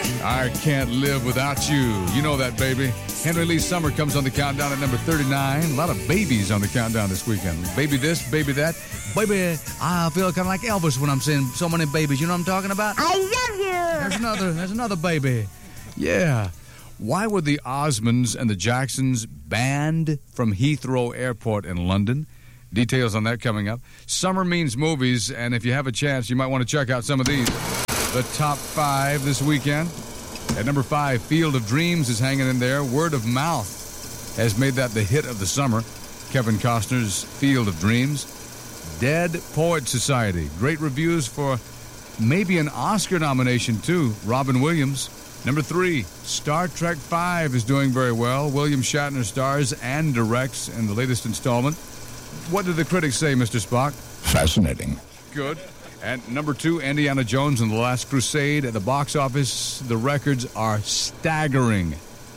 I Can't Live Without You. You know that, baby. Henry Lee Summer comes on the countdown at number 39. A lot of babies on the countdown this weekend. Baby this, baby that. Baby, I feel kind of like Elvis when I'm saying so many babies. You know what I'm talking about? I love you. There's another baby. Yeah. Why were the Osmonds and the Jacksons banned from Heathrow Airport in London? Details on that coming up. Summer means movies, and if you have a chance, you might want to check out some of these. The top 5 this weekend. At number 5, Field of Dreams is hanging in there. Word of Mouth has made that the hit of the summer. Kevin Costner's Field of Dreams. Dead Poet Society. Great reviews for maybe an Oscar nomination, too. Robin Williams. Number 3, Star Trek V is doing very well. William Shatner stars and directs in the latest installment. What did the critics say, Mr. Spock? Fascinating. Good. And number 2, Indiana Jones and the Last Crusade. At the box office, the records are staggering.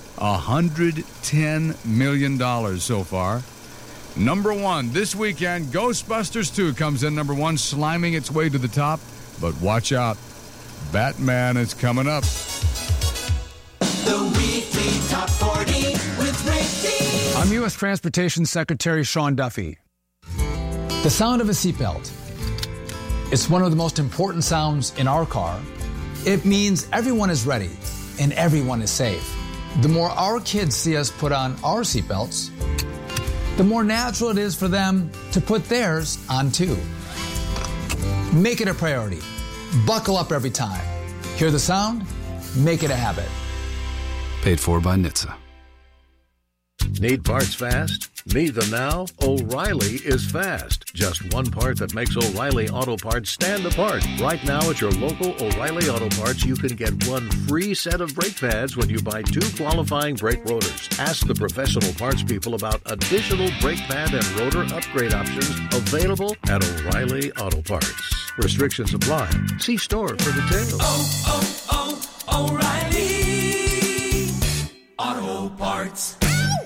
$110 million so far. Number 1, this weekend, Ghostbusters 2 comes in number 1, sliming its way to the top. But watch out, Batman is coming up. The weekly Top 40 with Ricky. I'm U.S. Transportation Secretary Sean Duffy. The sound of a seatbelt. It's one of the most important sounds in our car. It means everyone is ready and everyone is safe. The more our kids see us put on our seatbelts, the more natural it is for them to put theirs on too. Make it a priority. Buckle up every time. Hear the sound? Make it a habit. Paid for by NHTSA. Need parts fast? Need them now? O'Reilly is fast. Just one part that makes O'Reilly Auto Parts stand apart. Right now at your local O'Reilly Auto Parts, you can get one free set of brake pads when you buy 2 qualifying brake rotors. Ask the professional parts people about additional brake pad and rotor upgrade options available at O'Reilly Auto Parts. Restrictions apply. See store for details. O'Reilly Auto Parts.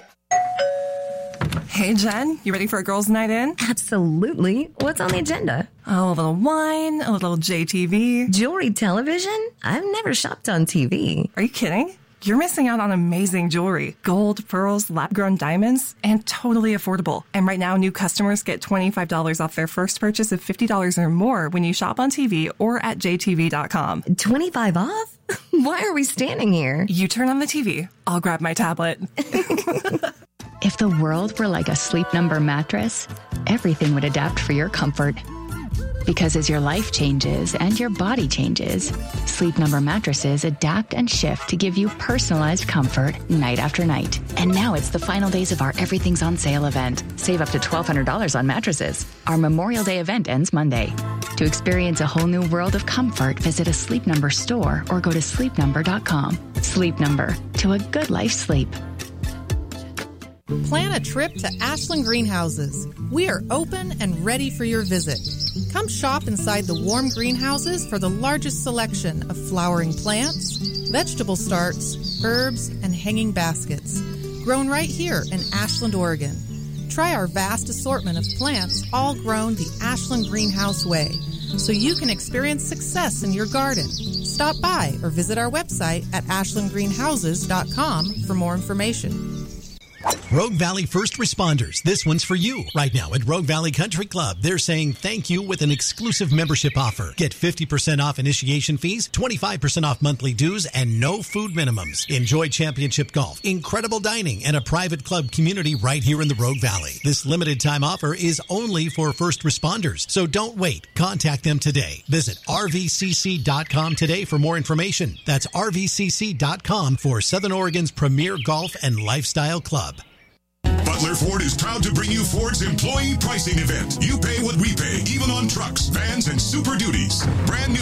Hey, Jen, you ready for a girls' night in? Absolutely. What's on the agenda? Oh, a little wine, a little JTV. Jewelry television? I've never shopped on TV. Are you kidding? You're missing out on amazing jewelry. Gold, pearls, lab-grown diamonds, and totally affordable. And right now, new customers get $25 off their first purchase of $50 or more when you shop on TV or at jtv.com. 25 off? Why are we standing here? You turn on the TV. I'll grab my tablet. If the world were like a Sleep Number mattress, everything would adapt for your comfort. Because as your life changes and your body changes, Sleep Number mattresses adapt and shift to give you personalized comfort night after night. And now it's the final days of our Everything's on Sale event. Save up to $1,200 on mattresses. Our Memorial Day event ends Monday. To experience a whole new world of comfort, visit a Sleep Number store or go to sleepnumber.com. Sleep Number, to a good life sleep. Plan a trip to Ashland Greenhouses. We are open and ready for your visit. Come shop inside the warm greenhouses for the largest selection of flowering plants, vegetable starts, herbs, and hanging baskets. Grown right here in Ashland, Oregon. Try our vast assortment of plants, all grown the Ashland Greenhouse way, so you can experience success in your garden. Stop by or visit our website at ashlandgreenhouses.com for more information. Rogue Valley First Responders, this one's for you. Right now at Rogue Valley Country Club, they're saying thank you with an exclusive membership offer. Get 50% off initiation fees, 25% off monthly dues, and no food minimums. Enjoy championship golf, incredible dining, and a private club community right here in the Rogue Valley. This limited time offer is only for first responders, so don't wait. Contact them today. Visit rvcc.com today for more information. That's rvcc.com for Southern Oregon's premier golf and lifestyle club. Butler Ford is proud to bring you Ford's employee pricing event. You pay what we pay, even on trucks, vans, and Super Duties. Brand new